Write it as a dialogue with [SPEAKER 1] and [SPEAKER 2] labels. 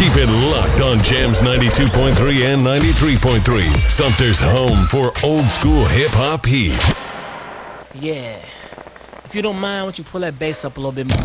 [SPEAKER 1] Keep it locked on Jams 92.3 and 93.3. Sumter's home for old school hip-hop heat.
[SPEAKER 2] Yeah. If you don't mind, why don't you pull that bass up a little bit more?